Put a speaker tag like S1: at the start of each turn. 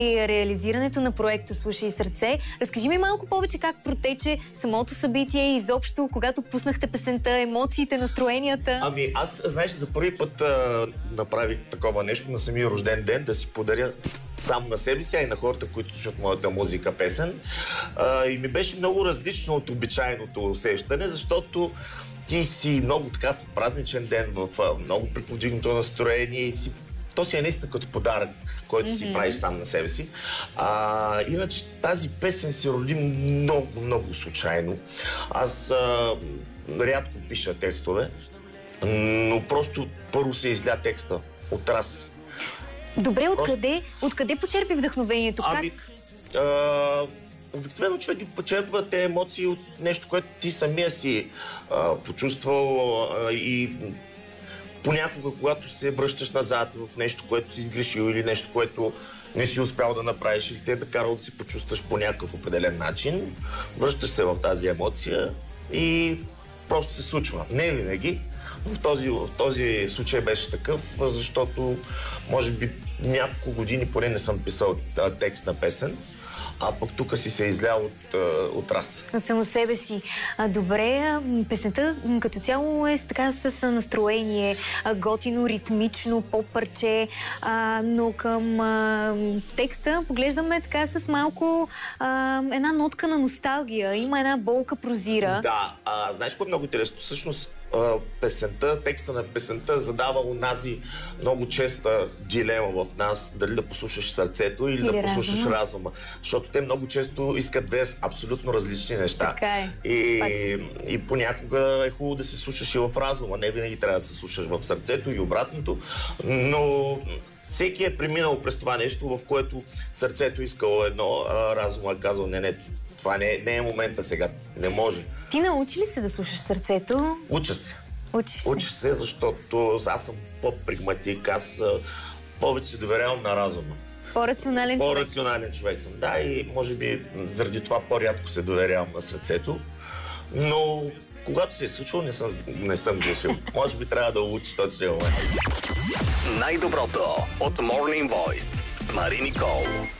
S1: и реализирането на проекта "Слушай сърце". Разкажи ми малко повече как протече самото събитие и изобщо, когато пуснахте песента, емоциите, настроенията.
S2: Ами аз, знаеш, за първи път направих такова нещо на самия рожден ден, да си подаря сам на себе си, а и на хората, които слушат моята музика, песен. И ми беше много различно от обичайното усещане, защото ти си много така в празничен ден, в много приповдигнато настроение и то си е наистина като подарък, който си правиш сам на себе си. Иначе тази песен се роди много, много случайно. Аз рядко пиша текстове, но просто първо се изля текста от раз.
S1: Добре, откъде почерпи вдъхновението?
S2: Обикновено човек ги почерпва те емоции от нещо, което ти самия си почувствал и понякога, когато се връщаш назад в нещо, което си изгрешил или нещо, което не си успял да направиш или те да карал да си почувстваш по някакъв определен начин, връщаш се в тази емоция и просто се случва. Не винаги. В този случай беше такъв, защото може би няколко години поне не съм писал текст на песен, а пък тук си се излял от раз.
S1: От само себе си. Добре, песента като цяло е така с настроение, готино, ритмично, поп-парче, но към текста поглеждаме така с малко една нотка на носталгия. Има една болка прозира.
S2: Да, знаеш какво е много интересно? Всъщност текста на песента задава онази много честа дилема в нас, дали да послушаш сърцето или да послушаш разума. Защото те много често искат да е абсолютно различни неща.
S1: Така е.
S2: И понякога е хубаво да се слушаш и в разума. Не винаги трябва да се слушаш в сърцето и обратното. Но всеки е преминал през това нещо, в което сърцето искало едно, а разума е казал не, това не е момента сега, не може.
S1: Ти научи ли се да слушаш сърцето?
S2: Уча се.
S1: Учиш
S2: се, защото аз съм по-прагматик, аз повече се доверявам на разума.
S1: По-рационален човек.
S2: По-рационален човек съм, да, и може би заради това по-рядко се доверявам на сърцето, но когато се е случвало, не съм грешил. Може би трябва да учи точно момент.
S3: Най-доброто от Morning Voice с Мари Никол.